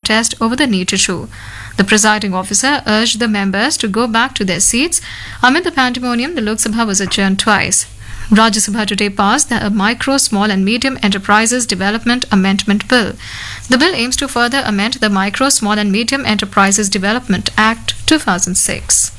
protest over the NEET issue. The presiding officer urged the members to go back to their seats. Amid the pandemonium, the Lok Sabha was adjourned twice. Rajya Sabha today passed the Micro, Small and Medium Enterprises Development Amendment Bill. The bill aims to further amend the Micro, Small and Medium Enterprises Development Act 2006.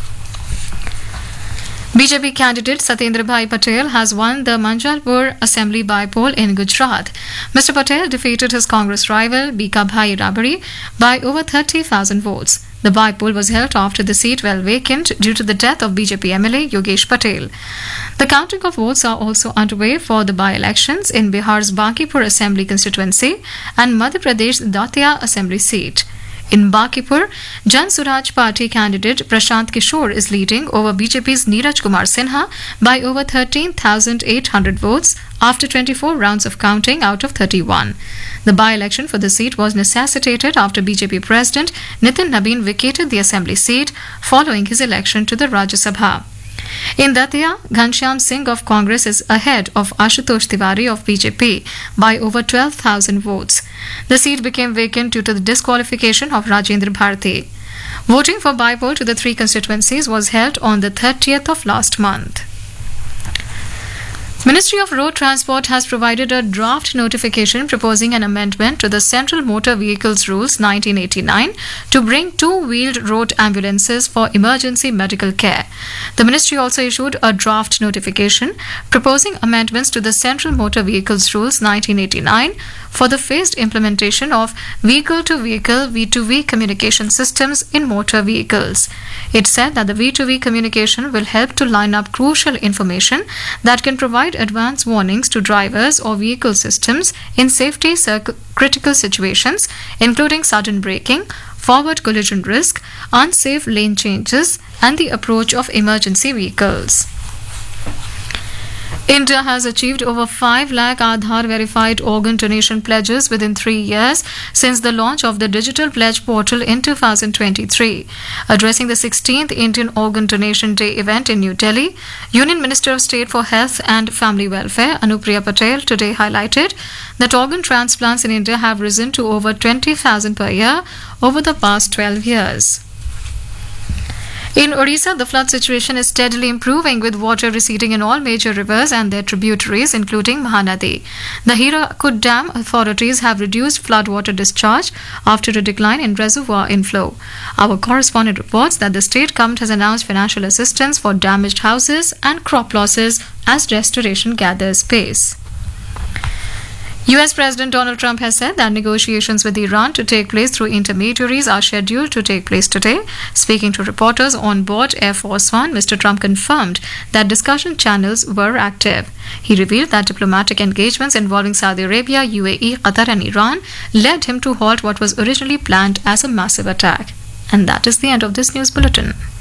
BJP candidate Satyendra Bhai Patel has won the Manjalpur Assembly by-poll in Gujarat. Mr. Patel defeated his Congress rival Bika Bhai Rabari by over 30,000 votes. The by-poll was held after the seat fell vacant due to the death of BJP MLA Yogesh Patel. The counting of votes are also underway for the by-elections in Bihar's Bankipur Assembly constituency and Madhya Pradesh Datia Assembly seat. In Bakipur, Jan Suraj Party candidate Prashant Kishore is leading over BJP's Neeraj Kumar Sinha by over 13,800 votes after 24 rounds of counting out of 31. The by-election for the seat was necessitated after BJP President Nitin Nabin vacated the assembly seat following his election to the Rajya Sabha. In Datia, Ghanshyam Singh of Congress is ahead of Ashutosh Tiwari of BJP by over 12,000 votes. The seat became vacant due to the disqualification of Rajendra Bharti. Voting for by-poll to the three constituencies was held on the 30th of last month. Ministry of Road Transport has provided a draft notification proposing an amendment to the Central Motor Vehicles Rules 1989 to bring two-wheeled road ambulances for emergency medical care. The ministry also issued a draft notification proposing amendments to the Central Motor Vehicles Rules 1989 for the phased implementation of vehicle-to-vehicle V2V communication systems in motor vehicles. It said that the V2V communication will help to line up crucial information that can provide advance warnings to drivers or vehicle systems in safety critical situations, including sudden braking, forward collision risk, unsafe lane changes, and the approach of emergency vehicles. India has achieved over 5 lakh Aadhaar verified organ donation pledges within 3 years since the launch of the Digital Pledge Portal in 2023. Addressing the 16th Indian Organ Donation Day event in New Delhi, Union Minister of State for Health and Family Welfare Anupriya Patel today highlighted that organ transplants in India have risen to over 20,000 per year over the past 12 years. In Odisha, the flood situation is steadily improving with water receding in all major rivers and their tributaries, including Mahanadi. The Hirakud Dam authorities have reduced floodwater discharge after a decline in reservoir inflow. Our correspondent reports that the state government has announced financial assistance for damaged houses and crop losses as restoration gathers pace. US President Donald Trump has said that negotiations with Iran to take place through intermediaries are scheduled to take place today. Speaking to reporters on board Air Force One, Mr. Trump confirmed that discussion channels were active. He revealed that diplomatic engagements involving Saudi Arabia, UAE, Qatar and Iran led him to halt what was originally planned as a massive attack. And that is the end of this news bulletin.